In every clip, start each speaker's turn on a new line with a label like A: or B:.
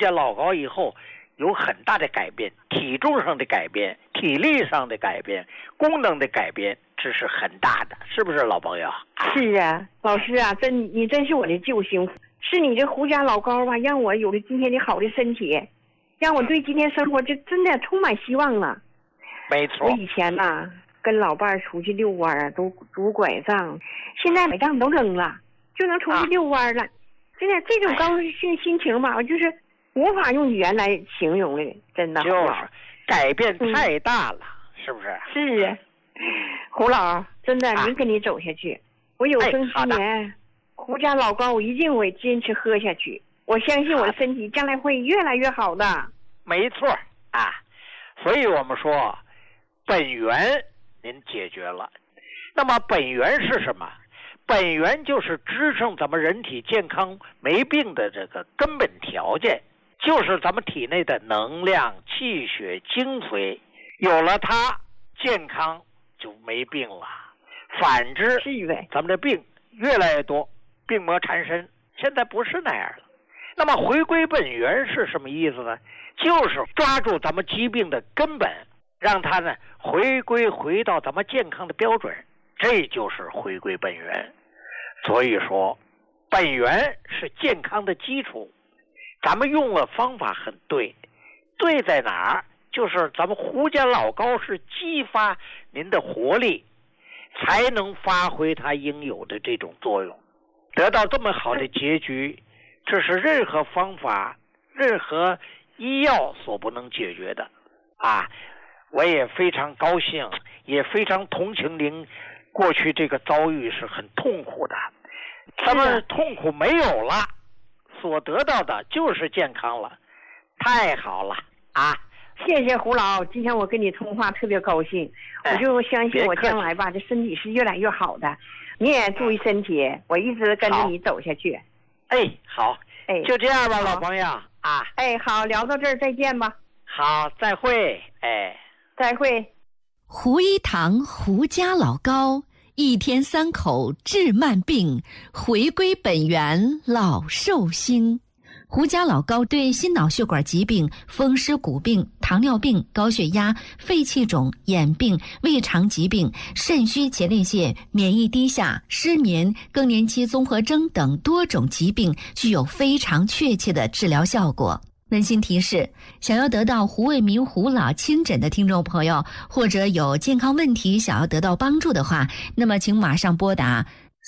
A: 家老高以后有很大的改变，体重上的改变，体力上的改变，功能的改变，这是很大的，是不是老朋友？
B: 是啊，老师啊，你真是我的救星，是你这胡家老高吧，让我有了今天的好的身体，让我对今天生活就真的充满希望了。
A: 没错。
B: 我以前呐，跟老伴儿出去遛弯啊，都拄拐杖，现在拐杖都扔了，就能出去遛弯了。现在这种高兴心情吧，我就是无法用语言来形容的，真的。
A: 就是改变太大了，是不是？
B: 是啊，胡老，真的，您跟你走下去，我有生之年，胡家老高我一定会坚持喝下去。我相信我的身体将来会越来越好的。
A: 没错啊，所以我们说，本源您解决了，那么本源是什么？本源就是支撑咱们人体健康没病的这个根本条件，就是咱们体内的能量、气血、精髓，有了它，健康就没病了。反之，咱们的病越来越多，病魔缠身，现在不是那样了。那么回归本源是什么意思呢？就是抓住咱们疾病的根本，让它呢回到咱们健康的标准，这就是回归本源。所以说，本源是健康的基础。咱们用了方法很对，对在哪儿？就是咱们胡家老高是激发您的活力，才能发挥它应有的这种作用，得到这么好的结局，这是任何方法、任何医药所不能解决的啊！我也非常高兴，也非常同情您过去这个遭遇是很痛苦的，咱们痛苦没有了，所得到的就是健康了，太好了啊！
B: 谢谢胡老，今天我跟你通话特别高兴，我就相信我将来吧，这身体是越来越好的。你也注意身体，我一直跟着你走下去。
A: 好，就这样吧，老朋友啊。
B: 好，聊到这儿，再见吧。
A: 好，再会。
B: 再会。
C: 胡一堂胡家老高，一天3口治慢病，回归本源老寿星。胡家老高对心脑血管疾病、风湿骨病、糖尿病、高血压、肺气肿、眼病、胃肠疾病、肾虚前列腺、免疫低下、失眠、更年期综合征等多种疾病具有非常确切的治疗效果。温馨提示，想要得到胡卫民胡老亲诊的听众朋友，或者有健康问题想要得到帮助的话，那么请马上拨打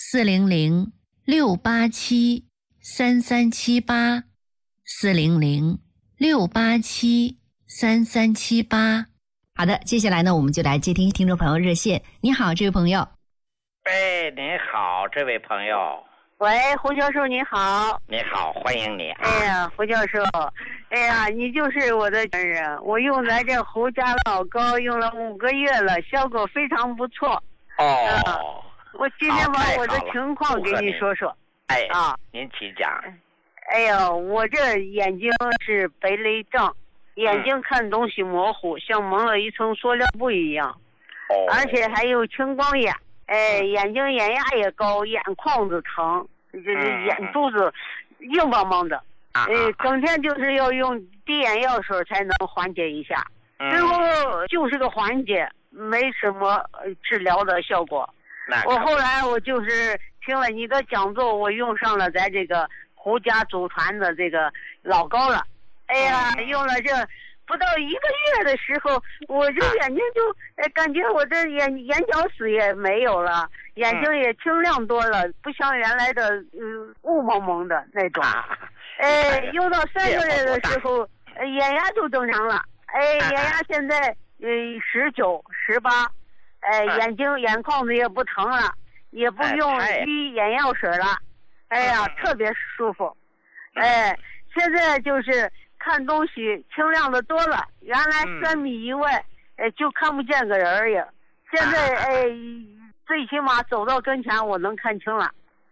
C: 400-687-3378，400-687-3378。好的，接下来呢，我们就来接听听众朋友热线。你好，这位朋友。
A: 您好，这位朋友。
D: 喂，胡教授你好。
A: 你好，欢迎你。
D: 胡教授，你就是我的亲人，我用咱这胡家老高用了5个月了，效果非常不错。我今天把我的情况给你说说。
A: 您请讲。
D: 我这眼睛是白内障，眼睛看东西模糊，像蒙了一层塑料布一样。而且还有青光眼。眼睛眼压也高，眼眶子疼，眼珠子硬邦邦的，整天就是要用滴眼药水才能缓解一下，最后就是个缓解，没什么治疗的效果。我后来我就是听了你的讲座，我用上了咱这个胡家祖传的这个老高了，用了这不到1个月的时候，我这眼睛就感觉我这眼角死也没有了，眼睛也清亮多了，不像原来的雾蒙蒙的那种。用到3个月的时候，眼压就正常了。眼压现在19、18，眼眶子也不疼了，也不用滴眼药水了。特别舒服。现在就是看东西清亮的多了，原来3米以外，就看不见个人儿。现在最起码走到跟前我能看清了，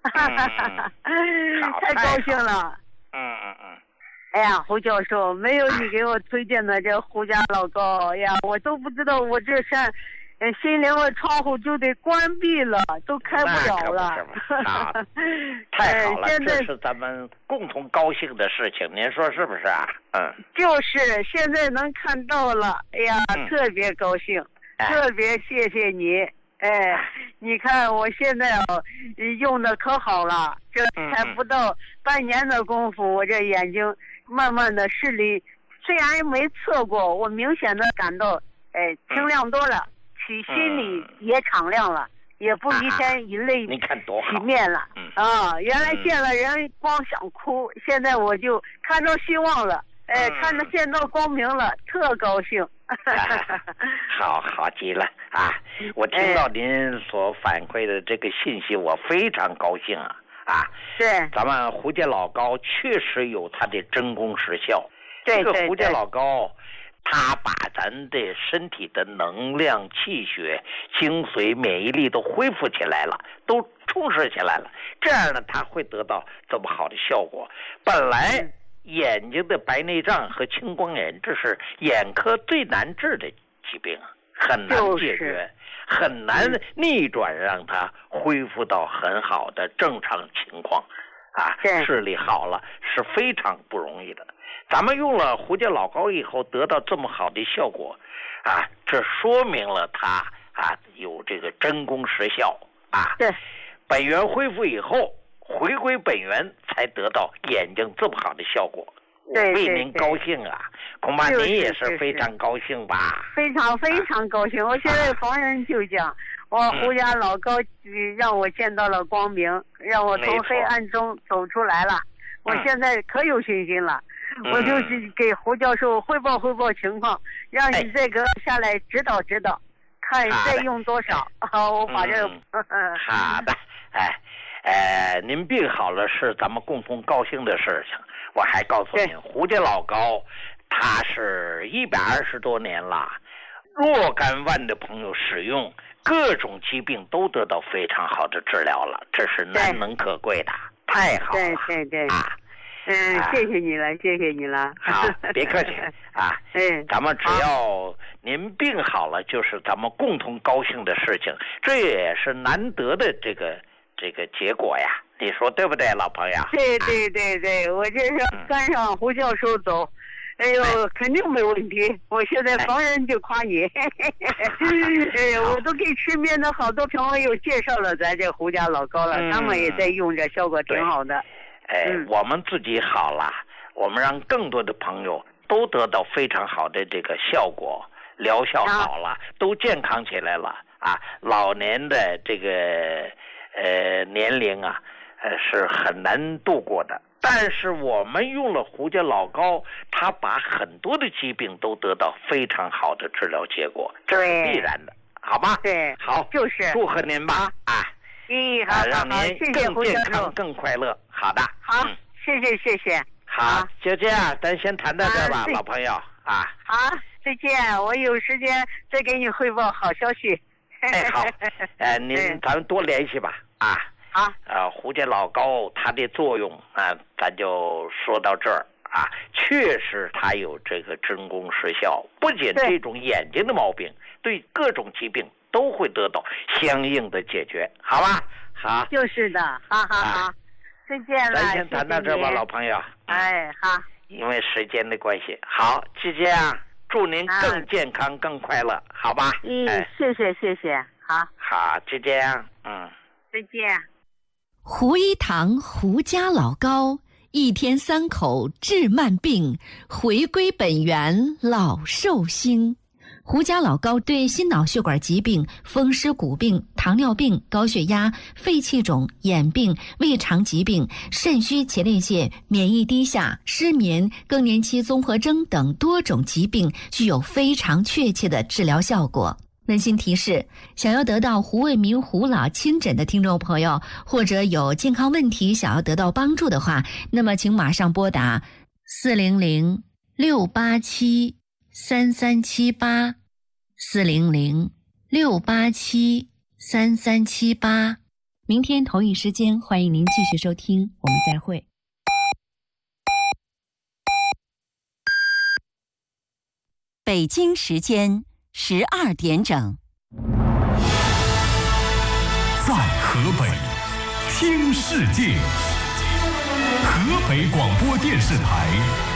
D: 太高兴了。胡教授，没有你给我推荐的这胡家老高，我都不知道我这心灵的窗户就得关闭了，都开不了了。
A: 啊，太好了，
D: 现在
A: 这是咱们共同高兴的事情，您说是不是啊？
D: 就是现在能看到了，哎呀，特别高兴，特别谢谢你。你看我现在用的可好了，这才不到半年的功夫，我这眼睛慢慢的视力虽然没测过，我明显的感到清亮多了，心里也敞亮了，也不一天一泪洗面了。原来见了人光想哭，现在我就看到希望了，看着见到光明了，特高兴。
A: 好极了啊！我听到您所反馈的这个信息，我非常高兴啊！
D: 对，
A: 咱们胡家老高确实有他的真功实效。
D: 对，
A: 这个胡家老高，他把咱的身体的能量、气血、精髓、免疫力都恢复起来了，都充实起来了。这样呢，他会得到这么好的效果。本来眼睛的白内障和青光眼，这是眼科最难治的疾病，很难解决，很难逆转，让它恢复到很好的正常情况。视力好了是非常不容易的。咱们用了胡家老高以后得到这么好的效果，这说明了他有这个真功实效
D: 对，
A: 本源恢复以后，回归本源才得到眼睛这么好的效果。我为您高兴啊！恐怕您也是非常高兴吧？
D: 非常非常高兴！我现在逢人就讲，我胡家老高让我见到了光明，让我从黑暗中走出来了。我现在可有信心了。我就是给胡教授汇报情况，让你这个下来指导指导，看再用多少。我把这
A: 好的，您病好了是咱们共同高兴的事情。我还告诉您，胡家老高他是120多年了，若干万的朋友使用，各种疾病都得到非常好的治疗了，这是难能可贵的，太好了。
D: 对谢谢你了，谢谢你了。
A: 好，别客气咱们只要您病好了，就是咱们共同高兴的事情，这也是难得的这个结果呀，你说对不对，老朋友？
D: 对，我这是跟上胡教授走，肯定没问题。我现在逢人就夸你，我都给身边的好多朋友介绍了咱这胡家老高了，他们也在用着，效果挺好的。
A: 我们自己好了，我们让更多的朋友都得到非常好的这个效果，疗效好了，都健康起来了老年的这个年龄是很难度过的。但是我们用了胡家老高，他把很多的疾病都得到非常好的治疗结果，这是必然的，好吗？
D: 对，
A: 好，
D: 就是
A: 祝贺您吧
D: 好，
A: 让您更健康更快乐。好的，
D: 好，谢谢。
A: 好，就这样，咱先谈到这儿吧，老朋友
D: 好，再见，我有时间再给你汇报好消息。
A: 好，咱们多联系吧
D: 好，
A: 胡家老高它的作用咱就说到这儿确实它有这个真功实效，不仅这种眼睛的毛病，对各种疾病都会得到相应的解决，好吧？好，
D: 就是的，好，再见了。
A: 咱先谈到这吧，老朋友。
D: 好。
A: 因为时间的关系，好，就这样，祝您更健康、更快乐，好吧？
D: 谢谢，
A: 好，就这样，
D: 再见。
C: 胡一堂胡家老高，一天3口治慢病，回归本源老寿星。胡家老高对心脑血管疾病、风湿骨病、糖尿病、高血压、肺气肿、眼病、胃肠疾病、肾虚前列腺、免疫低下、失眠、更年期综合征等多种疾病具有非常确切的治疗效果。温馨提示：想要得到胡卫民胡老亲诊的听众朋友，或者有健康问题想要得到帮助的话，那么请马上拨打400-687-3378，400-687-3378。明天同一时间，欢迎您继续收听，我们再会。
E: 北京时间12点整。 北，听世界。河北广播电视台